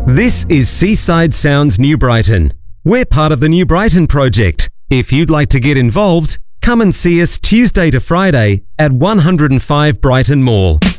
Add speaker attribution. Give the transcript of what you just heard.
Speaker 1: This is Seaside Sounds New Brighton. We're part of the New Brighton project. If you'd like to get involved, come and see us Tuesday to Friday at 105 Brighton Mall.